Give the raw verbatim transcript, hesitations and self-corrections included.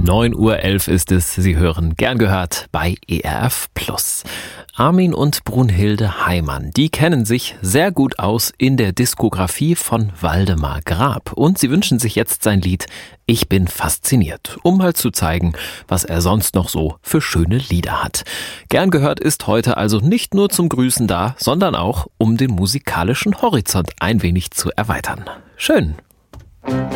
neun Uhr elf ist es. Sie hören Gern gehört bei E R F Plus. Armin und Brunhilde Heimann, die kennen sich sehr gut aus in der Diskografie von Waldemar Grab. Und sie wünschen sich jetzt sein Lied Ich bin fasziniert, um mal zu zeigen, was er sonst noch so für schöne Lieder hat. Gern gehört ist heute also nicht nur zum Grüßen da, sondern auch, um den musikalischen Horizont ein wenig zu erweitern. Schön.